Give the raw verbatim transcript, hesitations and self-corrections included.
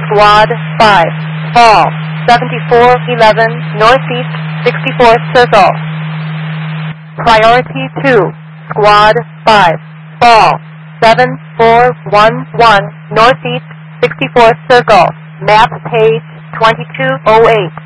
Squad five, fall, seventy-four eleven, northeast, sixty-fourth circle. Priority two, Squad five, fall, seven four one one, northeast, sixty-fourth circle. Map page twenty-two oh eight.